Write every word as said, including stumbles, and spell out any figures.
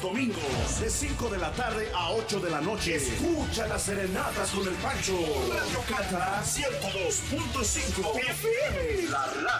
domingos, de cinco de la tarde a ocho de la noche. Escucha las serenatas con el Pancho. Radio Cata ciento dos punto cinco F M. La radio